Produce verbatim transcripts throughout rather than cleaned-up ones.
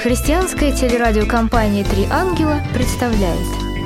Христианская телерадиокомпания «Три ангела» представляет.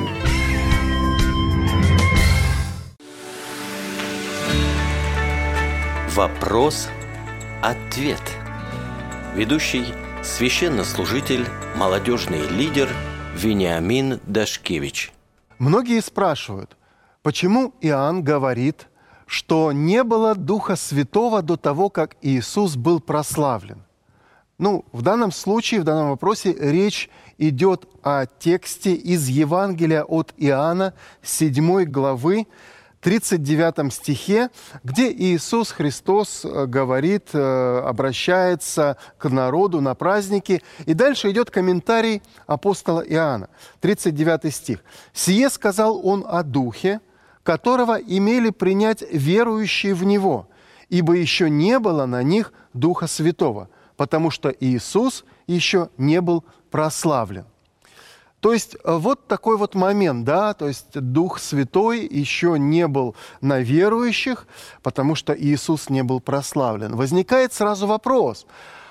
Вопрос-ответ. Ведущий священнослужитель, молодежный лидер Вениамин Дашкевич. Многие спрашивают, почему Иоанн говорит, что не было Духа Святого до того, как Иисус был прославлен. Ну, в данном случае, в данном вопросе речь идет о тексте из Евангелия от Иоанна, седьмой главы, тридцать девятом стихе, где Иисус Христос говорит, обращается к народу на праздники. И дальше идет комментарий апостола Иоанна, тридцать девятый стих. «Сие сказал он о Духе, которого имели принять верующие в Него, ибо еще не было на них Духа Святого, потому что Иисус еще не был прославлен». То есть вот такой вот момент, да, то есть Дух Святой еще не был на верующих, потому что Иисус не был прославлен. Возникает сразу вопрос,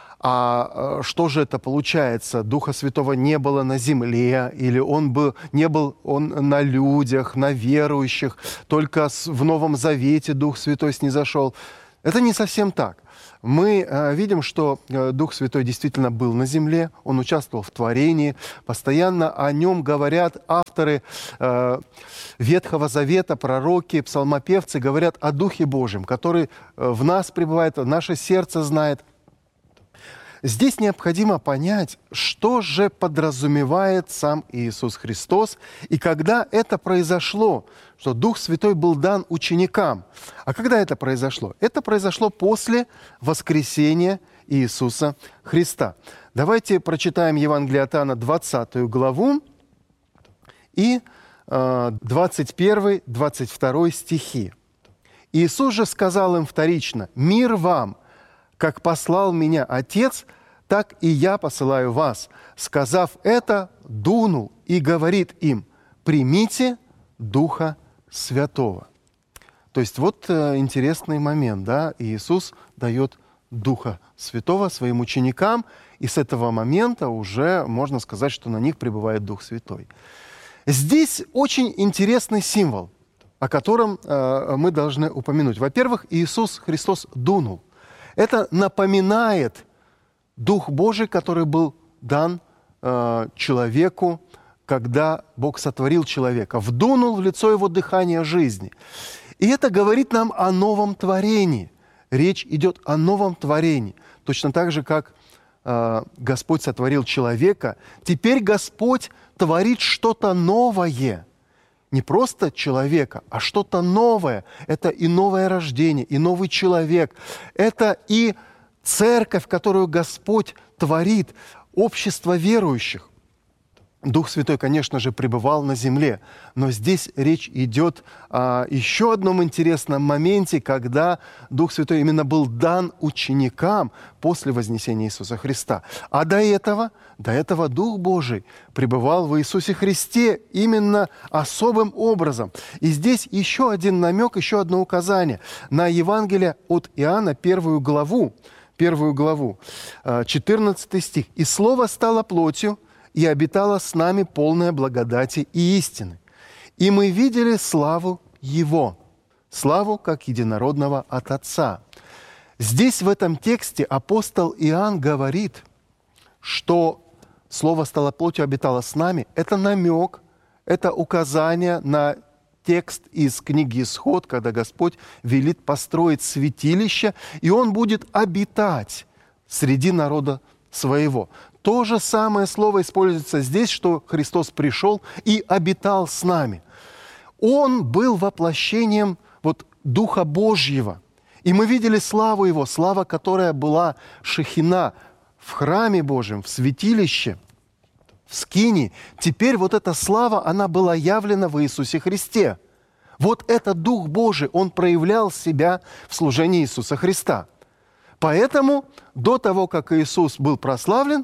а что же это получается? Духа Святого не было на земле, или он был, не был он на людях, на верующих, только в Новом Завете Дух Святой снизошел? Это не совсем так. Мы э, видим, что э, Дух Святой действительно был на земле, Он участвовал в творении, постоянно о Нем говорят авторы э, Ветхого Завета, пророки, псалмопевцы, говорят о Духе Божьем, который э, в нас пребывает, наше сердце знает. Здесь необходимо понять, что же подразумевает сам Иисус Христос и когда это произошло, что Дух Святой был дан ученикам. А когда это произошло? Это произошло после воскресения Иисуса Христа. Давайте прочитаем Евангелие от Иоанна, двадцатую главу и двадцать первый двадцать второй стихи. «Иисус же сказал им вторично: „Мир вам! Как послал меня Отец, так и я посылаю вас“. Сказав это, дунул и говорит им: „Примите Духа Святого“». То есть вот э, интересный момент, да? Иисус дает Духа Святого своим ученикам, и с этого момента уже можно сказать, что на них пребывает Дух Святой. Здесь очень интересный символ, о котором э, мы должны упомянуть. Во-первых, Иисус Христос дунул. Это напоминает Дух Божий, который был дан э, человеку, когда Бог сотворил человека. Вдунул в лицо его дыхание жизни. И это говорит нам о новом творении. Речь идет о новом творении. Точно так же, как э, Господь сотворил человека, теперь Господь творит что-то новое. Не просто человека, а что-то новое. Это и новое рождение, и новый человек. Это и церковь, которую Господь творит, общество верующих. Дух Святой, конечно же, пребывал на земле, но здесь речь идет о еще одном интересном моменте, когда Дух Святой именно был дан ученикам после вознесения Иисуса Христа. А до этого, до этого Дух Божий пребывал в Иисусе Христе именно особым образом. И здесь еще один намек, еще одно указание на Евангелие от Иоанна, первую главу, первую главу, четырнадцатый стих. «И Слово стало плотью, и обитала с нами полная благодати и истины. И мы видели славу Его, славу как единородного от Отца». Здесь в этом тексте апостол Иоанн говорит, что Слово стало плотью, обитало с нами. Это намек, это указание на текст из книги «Исход», когда Господь велит построить святилище, и Он будет обитать среди народа своего. То же самое слово используется здесь, что Христос пришел и обитал с нами. Он был воплощением вот Духа Божьего. И мы видели славу Его, слава, которая была шехина в храме Божьем, в святилище, в скинии. Теперь вот эта слава, она была явлена в Иисусе Христе. Вот этот Дух Божий, Он проявлял себя в служении Иисуса Христа. Поэтому до того, как Иисус был прославлен,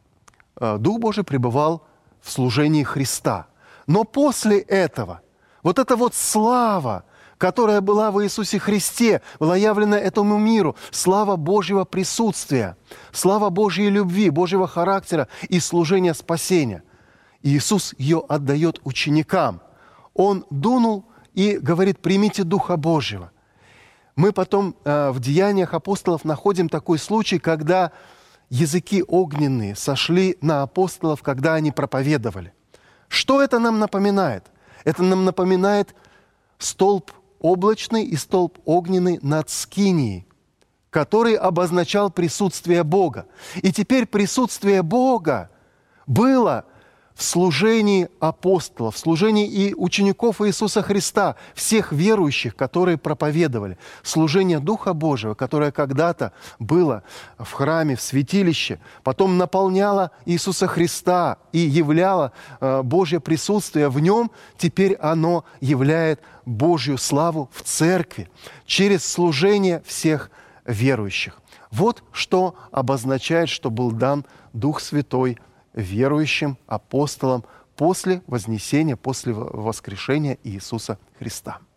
Дух Божий пребывал в служении Христа. Но после этого, вот эта вот слава, которая была в Иисусе Христе, была явлена этому миру. Слава Божьего присутствия, слава Божьей любви, Божьего характера и служения спасения. И Иисус ее отдает ученикам. Он дунул и говорит: примите Духа Божьего. Мы потом э, в Деяниях апостолов находим такой случай, когда языки огненные сошли на апостолов, когда они проповедовали. Что это нам напоминает? Это нам напоминает столб облачный и столб огненный над Скинией, который обозначал присутствие Бога. И теперь присутствие Бога было в служении апостолов, в служении и учеников Иисуса Христа, всех верующих, которые проповедовали. Служение Духа Божьего, которое когда-то было в храме, в святилище, потом наполняло Иисуса Христа и являло Божье присутствие в Нем, теперь оно являет Божью славу в церкви через служение всех верующих. Вот что обозначает, что был дан Дух Святой верующим апостолам после вознесения, после воскрешения Иисуса Христа.